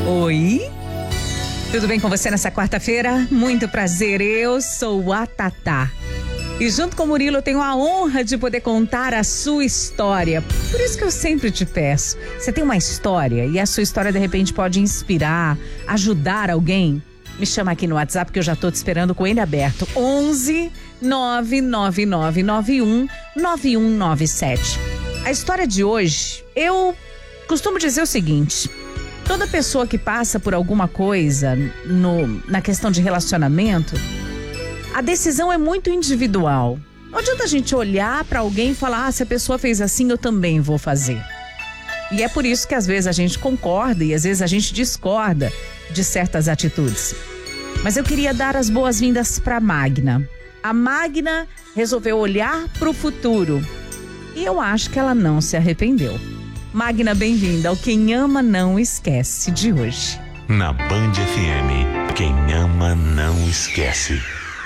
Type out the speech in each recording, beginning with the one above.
Oi? Tudo bem com você nessa quarta-feira? Muito prazer, eu sou a Tatá. E junto com o Murilo eu tenho a honra de poder contar a sua história. Por isso que eu sempre te peço, você tem uma história e a sua história de repente pode inspirar, ajudar alguém? Me chama aqui no WhatsApp que eu já tô te esperando com ele aberto. 11 99991 9197. A história de hoje, eu costumo dizer o seguinte: toda pessoa que passa por alguma coisa na questão de relacionamento, a decisão é muito individual. Não adianta a gente olhar para alguém e falar, se a pessoa fez assim, eu também vou fazer. E é por isso que às vezes a gente concorda e às vezes a gente discorda de certas atitudes. Mas eu queria dar as boas-vindas para Magna. A Magna resolveu olhar para o futuro e eu acho que ela não se arrependeu. Magna, bem-vinda ao Quem Ama Não Esquece de hoje. Na Band FM, quem ama não esquece.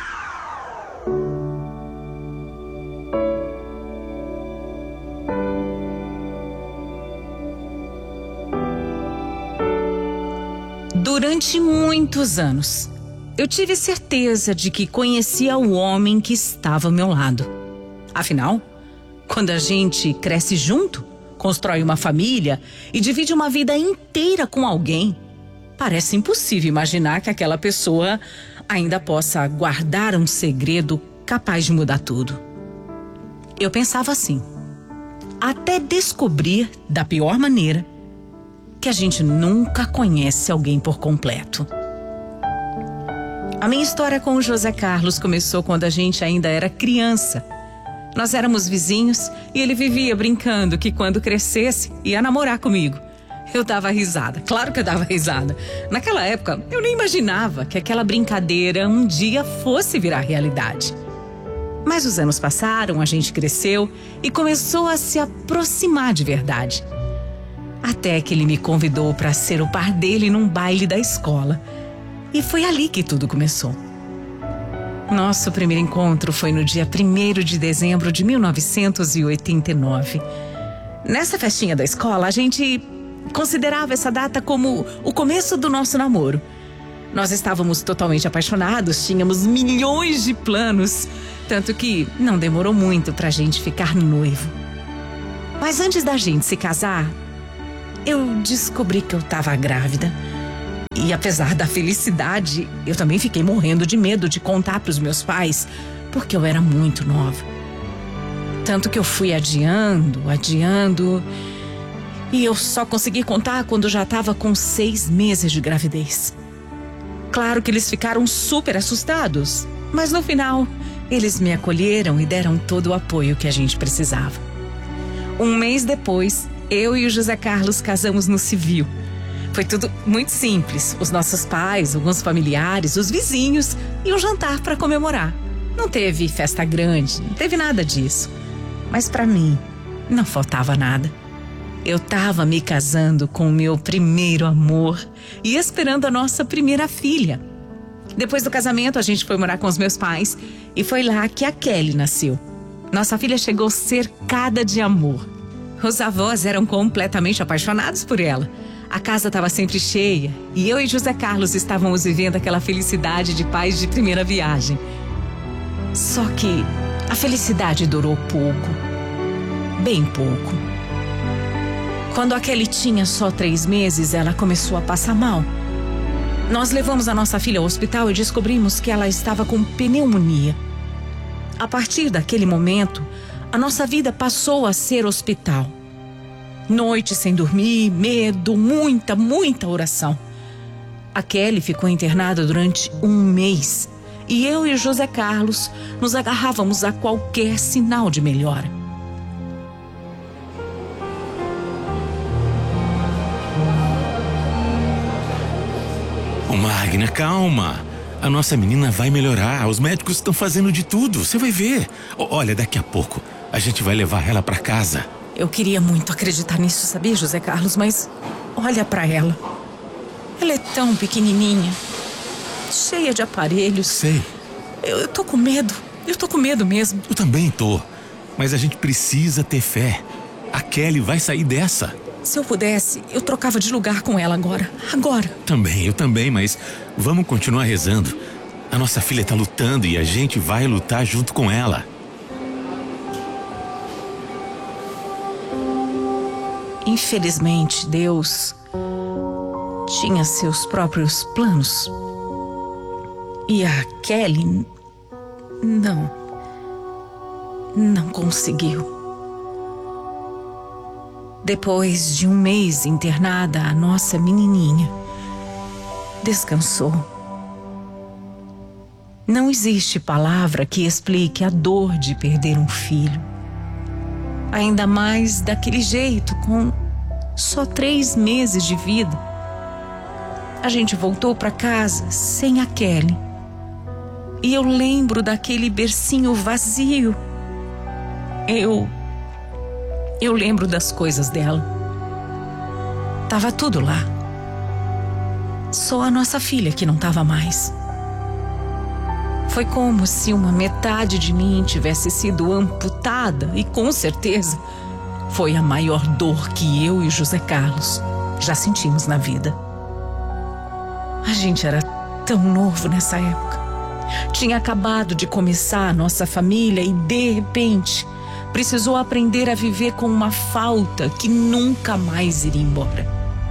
Durante muitos anos, eu tive certeza de que conhecia o homem que estava ao meu lado. Afinal, quando a gente cresce junto, constrói uma família e divide uma vida inteira com alguém, parece impossível imaginar que aquela pessoa ainda possa guardar um segredo capaz de mudar tudo. Eu pensava assim, até descobrir, da pior maneira, que a gente nunca conhece alguém por completo. A minha história com o José Carlos começou quando a gente ainda era criança. Nós éramos vizinhos e ele vivia brincando que quando crescesse ia namorar comigo. Eu dava risada, claro que eu dava risada. Naquela época eu nem imaginava que aquela brincadeira um dia fosse virar realidade. Mas os anos passaram, a gente cresceu e começou a se aproximar de verdade. Até que ele me convidou para ser o par dele num baile da escola. E foi ali que tudo começou. Nosso primeiro encontro foi no dia 1º de dezembro de 1989. Nessa festinha da escola, a gente considerava essa data como o começo do nosso namoro. Nós estávamos totalmente apaixonados, tínhamos milhões de planos, tanto que não demorou muito pra gente ficar noivo. Mas antes da gente se casar, eu descobri que eu estava grávida. E apesar da felicidade, eu também fiquei morrendo de medo de contar para os meus pais, porque eu era muito nova. Tanto que eu fui adiando, e eu só consegui contar quando já estava com 6 meses de gravidez. Claro que eles ficaram super assustados, mas no final, eles me acolheram e deram todo o apoio que a gente precisava. Um mês depois, eu e o José Carlos casamos no civil. Foi tudo muito simples. Os nossos pais, alguns familiares, os vizinhos e um jantar para comemorar. Não teve festa grande, não teve nada disso. Mas para mim, não faltava nada. Eu estava me casando com o meu primeiro amor e esperando a nossa primeira filha. Depois do casamento, a gente foi morar com os meus pais e foi lá que a Kelly nasceu. Nossa filha chegou cercada de amor. Os avós eram completamente apaixonados por ela. A casa estava sempre cheia e eu e José Carlos estávamos vivendo aquela felicidade de pais de primeira viagem. Só que a felicidade durou pouco, bem pouco. Quando a Kelly tinha só 3 meses, ela começou a passar mal. Nós levamos a nossa filha ao hospital e descobrimos que ela estava com pneumonia. A partir daquele momento, a nossa vida passou a ser hospital. Noite sem dormir, medo, muita oração. A Kelly ficou internada durante 1 mês e eu e o José Carlos nos agarrávamos a qualquer sinal de melhora. Magna, calma. A nossa menina vai melhorar. Os médicos estão fazendo de tudo. Você vai ver. Olha, daqui a pouco a gente vai levar ela para casa. Eu queria muito acreditar nisso, sabia, José Carlos? Mas olha pra ela. Ela é tão pequenininha, cheia de aparelhos. Sei. Eu tô com medo. Eu tô com medo mesmo. Eu também tô. Mas a gente precisa ter fé. A Kelly vai sair dessa. Se eu pudesse, eu trocava de lugar com ela agora. Agora. Eu também, mas vamos continuar rezando. A nossa filha tá lutando e a gente vai lutar junto com ela. Infelizmente, Deus tinha seus próprios planos. E a Kelly não conseguiu. Depois de um mês internada, a nossa menininha descansou. Não existe palavra que explique a dor de perder um filho. Ainda mais daquele jeito, com só 3 meses de vida. A gente voltou para casa sem a Kelly. E eu lembro daquele bercinho vazio. Eu lembro das coisas dela. Tava tudo lá. Só a nossa filha que não tava mais. Foi como se uma metade de mim tivesse sido amputada e, com certeza, foi a maior dor que eu e José Carlos já sentimos na vida. A gente era tão novo nessa época. Tinha acabado de começar a nossa família e, de repente, precisou aprender a viver com uma falta que nunca mais iria embora.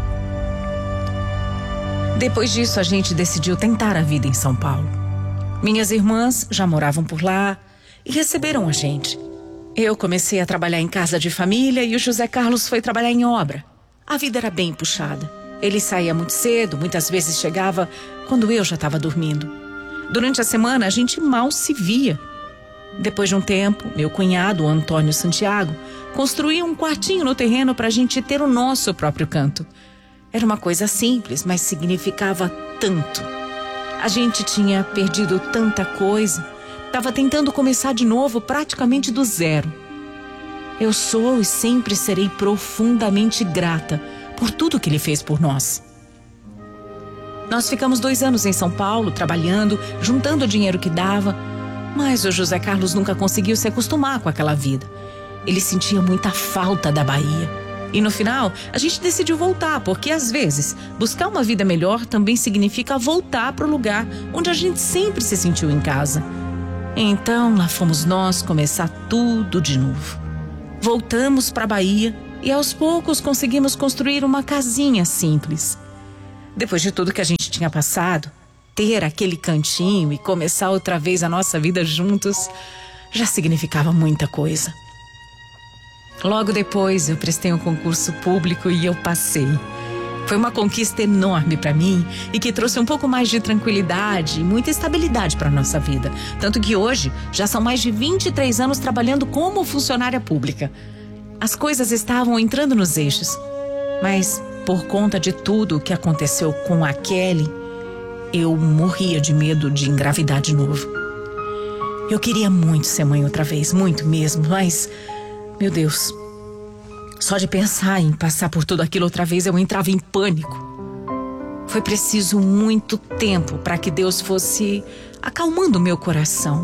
Depois disso, a gente decidiu tentar a vida em São Paulo. Minhas irmãs já moravam por lá e receberam a gente. Eu comecei a trabalhar em casa de família e o José Carlos foi trabalhar em obra. A vida era bem puxada. Ele saía muito cedo, muitas vezes chegava quando eu já estava dormindo. Durante a semana, a gente mal se via. Depois de um tempo, meu cunhado, o Antônio Santiago, construiu um quartinho no terreno para a gente ter o nosso próprio canto. Era uma coisa simples, mas significava tanto. A gente tinha perdido tanta coisa, estava tentando começar de novo praticamente do zero. Eu sou e sempre serei profundamente grata por tudo que ele fez por nós. Nós ficamos 2 anos em São Paulo, trabalhando, juntando o dinheiro que dava, mas o José Carlos nunca conseguiu se acostumar com aquela vida. Ele sentia muita falta da Bahia. E no final, a gente decidiu voltar, porque às vezes, buscar uma vida melhor também significa voltar para o lugar onde a gente sempre se sentiu em casa. Então, lá fomos nós começar tudo de novo. Voltamos para a Bahia e aos poucos conseguimos construir uma casinha simples. Depois de tudo que a gente tinha passado, ter aquele cantinho e começar outra vez a nossa vida juntos já significava muita coisa. Logo depois eu prestei um concurso público e eu passei. Foi uma conquista enorme para mim e que trouxe um pouco mais de tranquilidade e muita estabilidade para a nossa vida. Tanto que hoje já são mais de 23 anos trabalhando como funcionária pública. As coisas estavam entrando nos eixos, mas por conta de tudo o que aconteceu com a Kelly, eu morria de medo de engravidar de novo. Eu queria muito ser mãe outra vez, muito mesmo, mas, meu Deus, só de pensar em passar por tudo aquilo outra vez eu entrava em pânico. Foi preciso muito tempo para que Deus fosse acalmando o meu coração.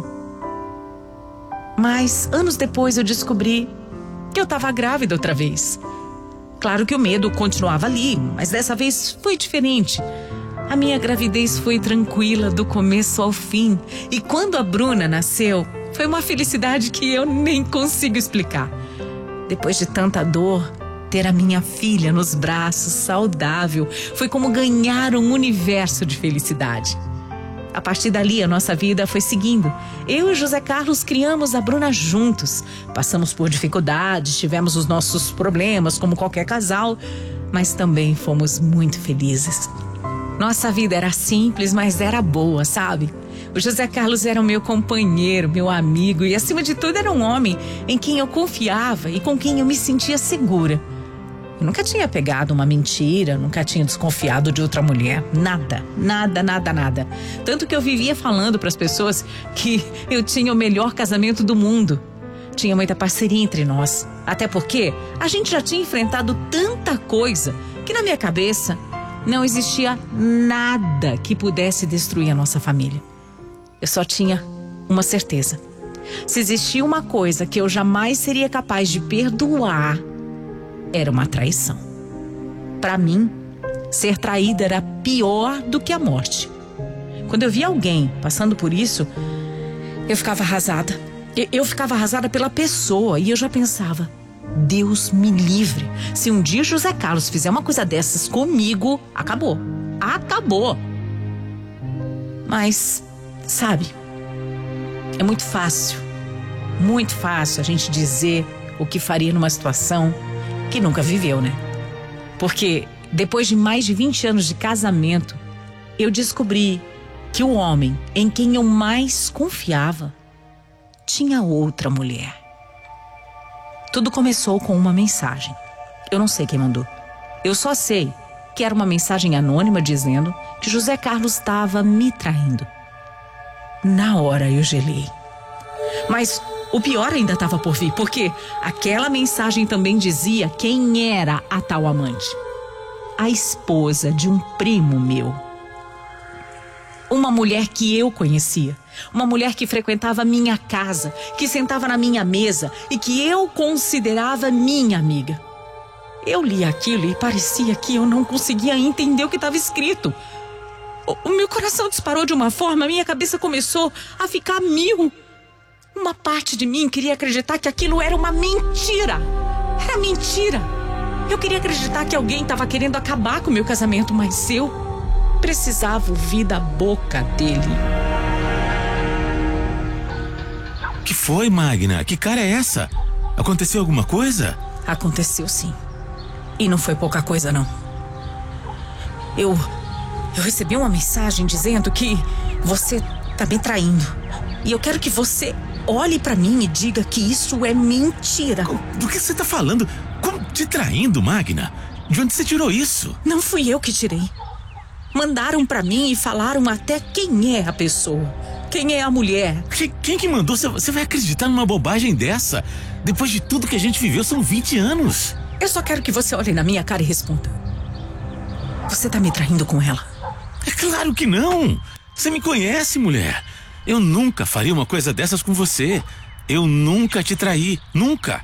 Mas anos depois eu descobri que eu estava grávida outra vez. Claro que o medo continuava ali, mas dessa vez foi diferente. A minha gravidez foi tranquila do começo ao fim. E quando a Bruna nasceu, foi uma felicidade que eu nem consigo explicar. Depois de tanta dor, ter a minha filha nos braços, saudável, foi como ganhar um universo de felicidade. A partir dali, a nossa vida foi seguindo. Eu e José Carlos criamos a Bruna juntos. Passamos por dificuldades, tivemos os nossos problemas, como qualquer casal, mas também fomos muito felizes. Nossa vida era simples, mas era boa, sabe? O José Carlos era o meu companheiro, meu amigo e, acima de tudo, era um homem em quem eu confiava e com quem eu me sentia segura. Eu nunca tinha pegado uma mentira, nunca tinha desconfiado de outra mulher. Nada. Tanto que eu vivia falando para as pessoas que eu tinha o melhor casamento do mundo. Tinha muita parceria entre nós. Até porque a gente já tinha enfrentado tanta coisa que na minha cabeça não existia nada que pudesse destruir a nossa família. Eu só tinha uma certeza. Se existia uma coisa que eu jamais seria capaz de perdoar, era uma traição. Para mim, ser traída era pior do que a morte. Quando eu via alguém passando por isso, eu ficava arrasada. Eu ficava arrasada pela pessoa e eu já pensava: Deus me livre. Se um dia José Carlos fizer uma coisa dessas comigo, acabou. Acabou. Mas, sabe, é muito fácil a gente dizer o que faria numa situação que nunca viveu, né? Porque depois de mais de 20 anos de casamento, eu descobri que o homem em quem eu mais confiava tinha outra mulher. Tudo começou com uma mensagem. Eu não sei quem mandou. Eu só sei que era uma mensagem anônima dizendo que José Carlos estava me traindo. Na hora eu gelei. Mas o pior ainda estava por vir, porque aquela mensagem também dizia quem era a tal amante. A esposa de um primo meu. Uma mulher que eu conhecia. Uma mulher que frequentava minha casa, que sentava na minha mesa e que eu considerava minha amiga. Eu li aquilo e parecia que eu não conseguia entender o que estava escrito. O meu coração disparou de uma forma, a minha cabeça começou a ficar a mil. Uma parte de mim queria acreditar que aquilo era uma mentira. Era mentira. Eu queria acreditar que alguém estava querendo acabar com o meu casamento, mas eu precisava ouvir da boca dele. Que foi, Magna? Que cara é essa? Aconteceu alguma coisa? Aconteceu sim. E não foi pouca coisa, não. Eu recebi uma mensagem dizendo que você tá me traindo. E eu quero que você olhe pra mim e diga que isso é mentira. Do que você tá falando? Como te traindo, Magna? De onde você tirou isso? Não fui eu que tirei. Mandaram pra mim e falaram até quem é a pessoa. Quem é a mulher? Quem que mandou? Você vai acreditar numa bobagem dessa? Depois de tudo que a gente viveu, são 20 anos. Eu só quero que você olhe na minha cara e responda. Você tá me traindo com ela? É claro que não. Você me conhece, mulher. Eu nunca faria uma coisa dessas com você. Eu nunca te traí. Nunca.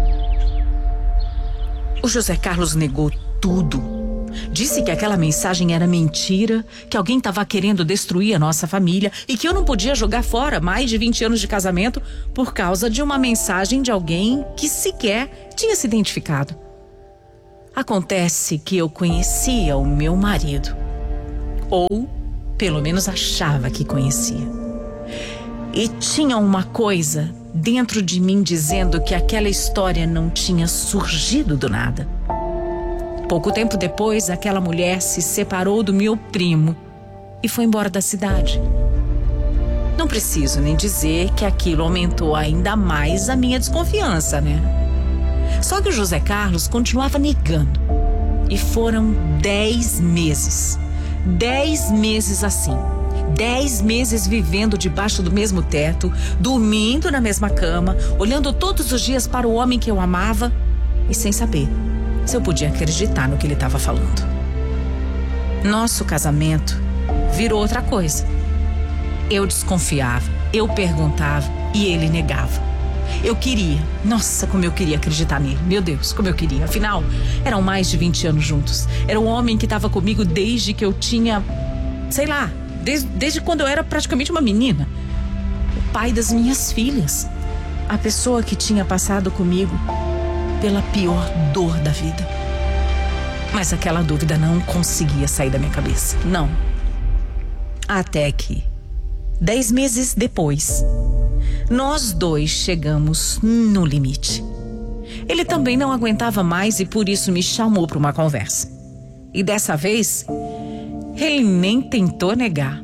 O José Carlos negou tudo. Disse que aquela mensagem era mentira, que alguém estava querendo destruir a nossa família e que eu não podia jogar fora mais de 20 anos de casamento por causa de uma mensagem de alguém que sequer tinha se identificado. Acontece que eu conhecia o meu marido. Ou, pelo menos, achava que conhecia. E tinha uma coisa dentro de mim dizendo que aquela história não tinha surgido do nada. Pouco tempo depois, aquela mulher se separou do meu primo e foi embora da cidade. Não preciso nem dizer que aquilo aumentou ainda mais a minha desconfiança, né? Só que o José Carlos continuava negando. E foram 10 meses. 10 meses assim. 10 meses vivendo debaixo do mesmo teto, dormindo na mesma cama, olhando todos os dias para o homem que eu amava e sem saber se eu podia acreditar no que ele estava falando. Nosso casamento virou outra coisa. Eu desconfiava, eu perguntava e ele negava. Eu queria, nossa, como eu queria acreditar nele. Meu Deus, como eu queria. Afinal, eram mais de 20 anos juntos. Era um homem que estava comigo desde que eu tinha, sei lá, desde quando eu era praticamente uma menina. O pai das minhas filhas. A pessoa que tinha passado comigo pela pior dor da vida. Mas aquela dúvida não conseguia sair da minha cabeça. Não. Até que, 10 meses depois, nós dois chegamos no limite. Ele também não aguentava mais e por isso me chamou para uma conversa. E dessa vez, ele nem tentou negar.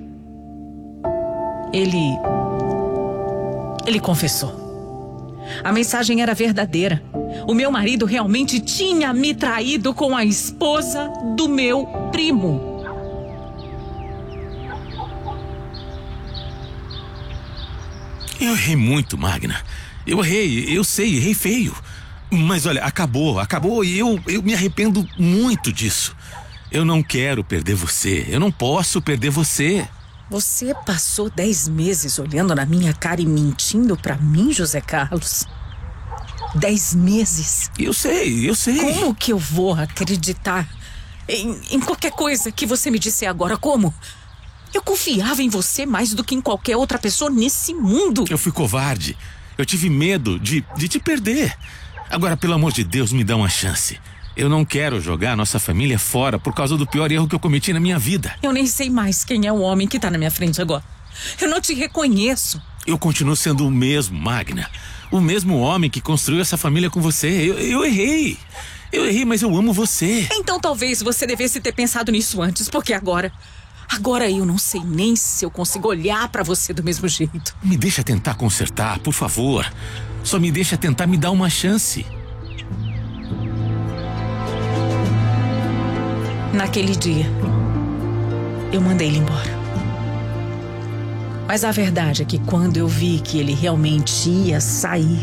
Ele confessou. A mensagem era verdadeira. O meu marido realmente tinha me traído com a esposa do meu primo. Eu errei muito, Magna. Eu sei, errei feio. Mas olha, acabou e eu me arrependo muito disso. Eu não quero perder você, eu não posso perder você. Você passou 10 meses olhando na minha cara e mentindo pra mim, José Carlos? 10 meses? Eu sei. Como que eu vou acreditar em qualquer coisa que você me disser agora. Como? Eu confiava em você mais do que em qualquer outra pessoa nesse mundo. Eu fui covarde. Eu tive medo de te perder. Agora, pelo amor de Deus, me dá uma chance. Eu não quero jogar a nossa família fora por causa do pior erro que eu cometi na minha vida. Eu nem sei mais quem é o homem que tá na minha frente agora. Eu não te reconheço. Eu continuo sendo o mesmo, Magna. O mesmo homem que construiu essa família com você. Eu errei. Eu errei, mas eu amo você. Então talvez você devesse ter pensado nisso antes, porque agora eu não sei nem se eu consigo olhar pra você do mesmo jeito. Me deixa tentar consertar, por favor. Só me deixa tentar me dar uma chance. Naquele dia, eu mandei ele embora. Mas a verdade é que quando eu vi que ele realmente ia sair,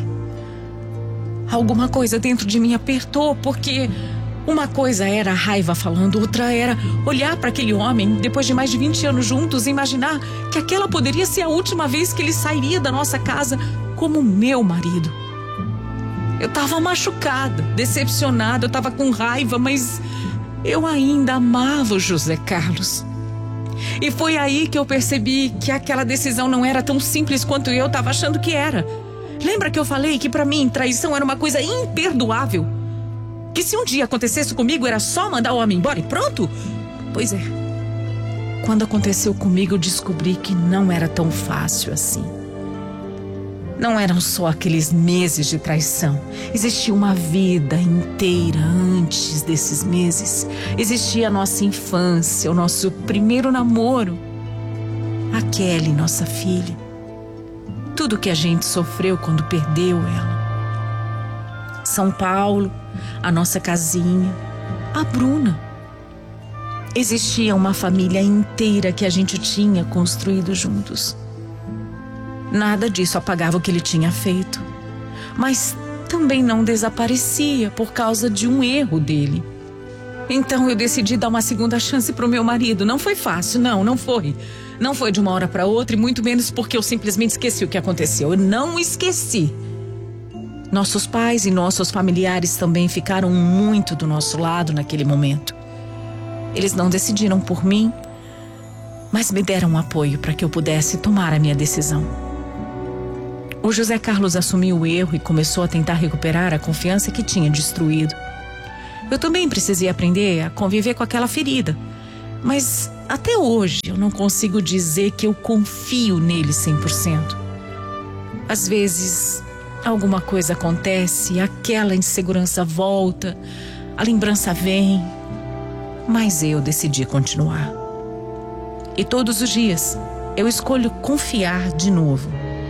alguma coisa dentro de mim apertou, porque uma coisa era a raiva falando, outra era olhar para aquele homem, depois de mais de 20 anos juntos, e imaginar que aquela poderia ser a última vez que ele sairia da nossa casa como meu marido. Eu estava machucada, decepcionada, eu estava com raiva, mas eu ainda amava o José Carlos. E foi aí que eu percebi que aquela decisão não era tão simples quanto eu estava achando que era. Lembra que eu falei que para mim traição era uma coisa imperdoável? Que se um dia acontecesse comigo era só mandar o homem embora e pronto? Pois é. Quando aconteceu comigo eu descobri que não era tão fácil assim. Não eram só aqueles meses de traição. Existia uma vida inteira antes desses meses. Existia a nossa infância, o nosso primeiro namoro. A Kelly, nossa filha. Tudo que a gente sofreu quando perdeu ela. São Paulo, a nossa casinha, a Bruna. Existia uma família inteira que a gente tinha construído juntos. Nada disso apagava o que ele tinha feito, mas também não desaparecia por causa de um erro dele. Então eu decidi dar uma segunda chance para o meu marido. Não foi fácil, não foi. Não foi de uma hora para outra, e muito menos porque eu simplesmente esqueci o que aconteceu. Eu não esqueci. Nossos pais e nossos familiares também ficaram muito do nosso lado naquele momento. Eles não decidiram por mim, mas me deram um apoio para que eu pudesse tomar a minha decisão. O José Carlos assumiu o erro e começou a tentar recuperar a confiança que tinha destruído. Eu também precisei aprender a conviver com aquela ferida. Mas até hoje eu não consigo dizer que eu confio nele 100%. Às vezes alguma coisa acontece, aquela insegurança volta, a lembrança vem. Mas eu decidi continuar. E todos os dias eu escolho confiar de novo.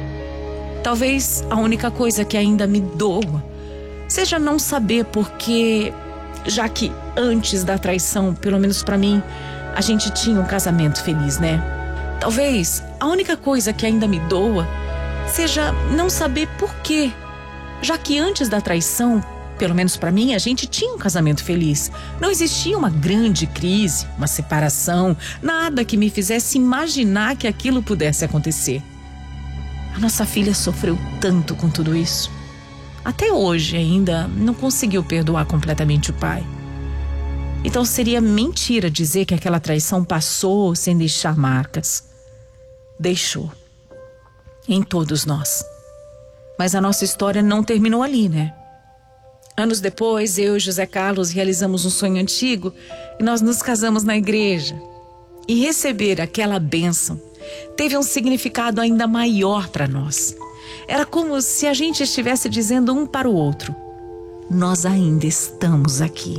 Talvez a única coisa que ainda me doa seja não saber porque, já que antes da traição, pelo menos pra mim, a gente tinha um casamento feliz, né? Talvez a única coisa que ainda me doa seja não saber por quê, já que antes da traição, pelo menos pra mim, a gente tinha um casamento feliz. Não existia uma grande crise, uma separação, nada que me fizesse imaginar que aquilo pudesse acontecer. A nossa filha sofreu tanto com tudo isso. Até hoje ainda não conseguiu perdoar completamente o pai. Então seria mentira dizer que aquela traição passou sem deixar marcas. Deixou. Em todos nós. Mas a nossa história não terminou ali, né? Anos depois, eu e José Carlos realizamos um sonho antigo e nós nos casamos na igreja. E receber aquela bênção teve um significado ainda maior para nós. Era como se a gente estivesse dizendo um para o outro: nós ainda estamos aqui.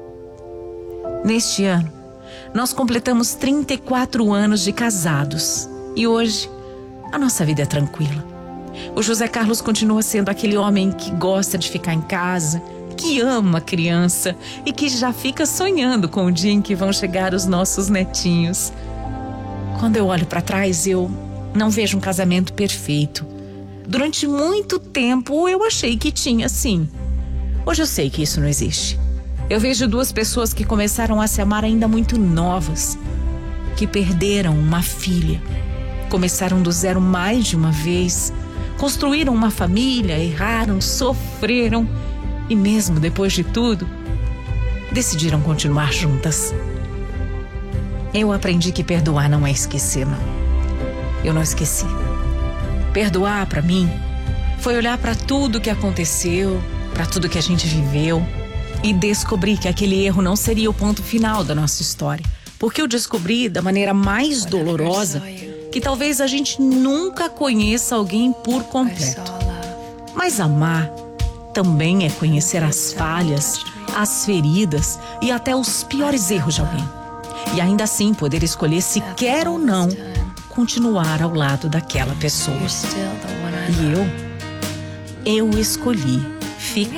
Neste ano, nós completamos 34 anos de casados. E hoje, a nossa vida é tranquila. O José Carlos continua sendo aquele homem que gosta de ficar em casa, que ama a criança e que já fica sonhando com o dia em que vão chegar os nossos netinhos. Quando eu olho para trás, eu não vejo um casamento perfeito. Durante muito tempo, eu achei que tinha, sim. Hoje eu sei que isso não existe. Eu vejo duas pessoas que começaram a se amar ainda muito novas, que perderam uma filha, começaram do zero mais de uma vez, construíram uma família, erraram, sofreram e mesmo depois de tudo, decidiram continuar juntas. Eu aprendi que perdoar não é esquecer, não. Eu não esqueci. Perdoar, pra mim, foi olhar pra tudo que aconteceu, pra tudo que a gente viveu e descobrir que aquele erro não seria o ponto final da nossa história. Porque eu descobri da maneira mais dolorosa que talvez a gente nunca conheça alguém por completo. Mas amar também é conhecer as falhas, as feridas e até os piores erros de alguém. E ainda assim poder escolher se quer ou não continuar ao lado daquela pessoa. E eu escolhi ficar.